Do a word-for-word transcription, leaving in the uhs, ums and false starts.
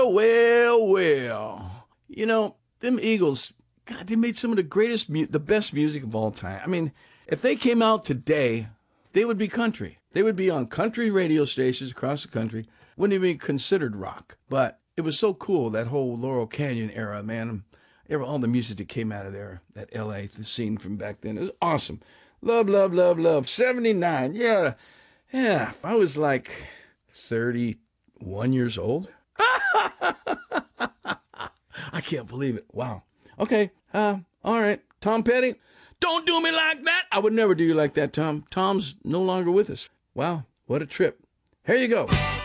Well, well. You know, them Eagles, God, they made some of the greatest, mu- the best music of all time. I mean, if they came out today, they would be country. They would be on country radio stations across the country. Wouldn't even be considered rock. But it was so cool, that whole Laurel Canyon era, man. Era- All the music that came out of there, that L A, the scene from back then. It was awesome. Love, love, love, love. seventy-nine, yeah. Yeah, if I was like thirty-one years old. I can't believe it. Wow. Okay. Uh, all right. Tom Petty, don't do me like that. I would never do you like that, Tom. Tom's no longer with us. Wow. What a trip. Here you go.